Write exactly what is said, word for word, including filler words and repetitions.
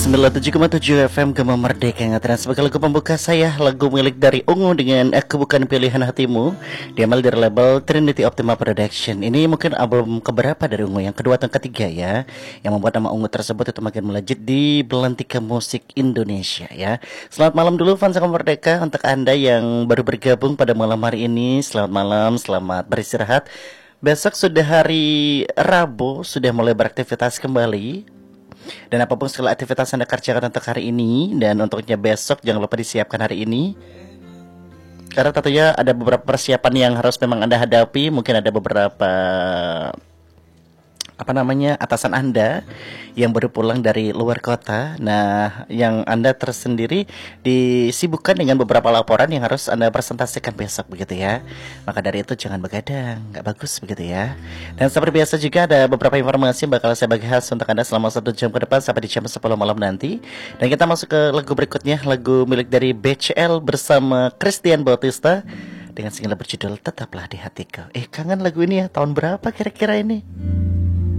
sembilan puluh tujuh koma tujuh F M Gema Merdeka yang dan sebagai lagu pembuka saya, lagu milik dari Ungu dengan Aku Bukan Pilihan Hatimu, diambil dari label Trinity Optima Production. Ini mungkin album keberapa dari Ungu, yang kedua atau ketiga ya, yang membuat nama Ungu tersebut itu makin melejit di belantika musik Indonesia ya. Selamat malam dulu fans Gema Merdeka, untuk Anda yang baru bergabung pada malam hari ini, selamat malam, selamat beristirahat. Besok sudah hari Rabu, sudah mulai beraktivitas kembali. Dan apapun segala aktivitas Anda kerjakan untuk hari ini dan untuknya besok, jangan lupa disiapkan hari ini. Karena tentunya ada beberapa persiapan yang harus memang Anda hadapi. Mungkin ada beberapa apa namanya atasan Anda yang baru pulang dari luar kota. Nah, yang Anda tersendiri disibukkan dengan beberapa laporan yang harus Anda presentasikan besok begitu ya. Maka dari itu jangan begadang, nggak bagus begitu ya. Dan seperti biasa juga ada beberapa informasi yang bakal saya bagi khas untuk Anda selama satu jam ke depan sampai di jam sepuluh malam nanti. Dan kita masuk ke lagu berikutnya, lagu milik dari B C L bersama Christian Bautista dengan single berjudul Tetaplah di Hatiku. Eh, kangen lagu ini ya, tahun berapa kira-kira ini?